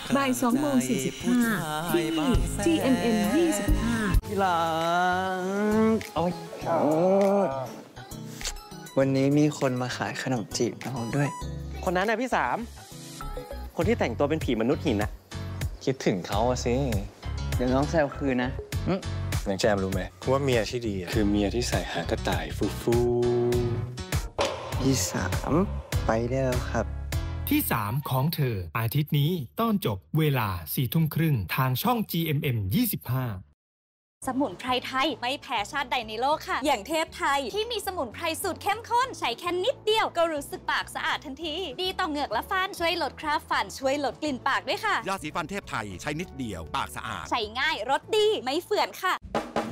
บ่าย2:45ที่ GMM 25 ที่รักวันนี้มีคนมาขายขนมจีบน้องด้วยคนนั้นนะพี่สามคนที่แต่งตัวเป็นผีมนุษย์หินนะคิดถึงเขาอะสิเดี๋ยวน้องแซวคืนนะน้องแจมรู้ไหมว่าเมียที่ดีคือเมียที่ใส่หางกระต่ายฟูที่3ไปได้แล้วครับที่3ของเธออาทิตย์นี้ตอนจบเวลา 22:30 ทางช่อง GMM 25 สมุนไพรไทยไม่แพ้ชาติใดในโลกค่ะอย่างเทพไทยที่มีสมุนไพรสูตรเข้มข้นใช้แค่นิดเดียวก็รู้สึกปากสะอาดทันทีดีต่อเหงือกและฟันช่วยลดคราบฟันช่วยลดกลิ่นปากด้วยค่ะยาสีฟันเทพไทยใช้นิดเดียวปากสะอาดใช้ง่ายรสดีไม่เฝื่อนค่ะ